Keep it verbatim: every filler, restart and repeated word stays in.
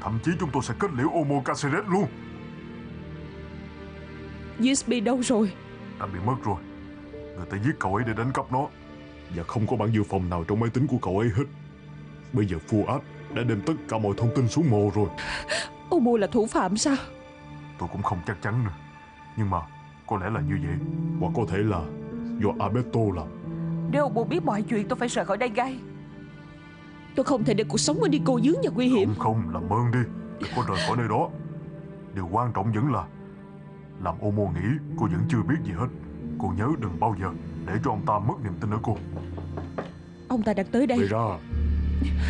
Thậm chí chúng tôi sẽ kết liễu Omo Caceres luôn. u ét bê đâu rồi? Đã bị mất rồi. Người ta giết cậu ấy để đánh cắp nó. Và không có bản dự phòng nào trong máy tính của cậu ấy hết. Bây giờ Fuad đã đem tất cả mọi thông tin xuống mồ rồi. Omo là thủ phạm sao? Tôi cũng không chắc chắn nữa. Nhưng mà có lẽ là như vậy. Hoặc có thể là do Alberto làm. Nếu Omo biết mọi chuyện tôi phải rời khỏi đây ngay. Tôi không thể để cuộc sống ở Nico dướng vào nguy hiểm. Không không, làm ơn đi. Đừng có rời khỏi nơi đó. Điều quan trọng vẫn là làm Omo nghĩ cô vẫn chưa biết gì hết. Cô nhớ đừng bao giờ để cho ông ta mất niềm tin ở cô. Ông ta đang tới đây. Vậy ra